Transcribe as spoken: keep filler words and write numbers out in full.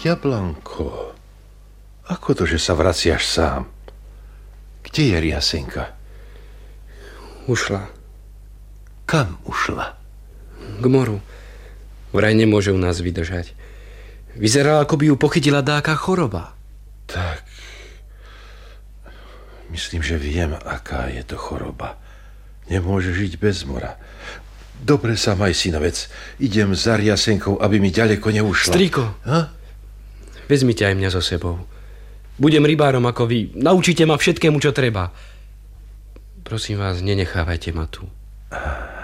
Jablanko, ako to, že sa vraciaš sám? Kde je Riasenka? Ušla. Kam ušla? K moru. Vraj nemôže u nás vydržať. Vyzerala, ako by ju pochytila dáka choroba. Tak, myslím, že viem, aká je to choroba. Nemôže žiť bez mora. Dobre sa maj, synovec. Idem za Riasenkou, aby mi ďaleko neušla. Strýko, ha? Vezmite aj mňa so sebou. Budem rybárom ako vy. Naučite ma všetkému, čo treba. Prosím vás, nenechávajte ma tu.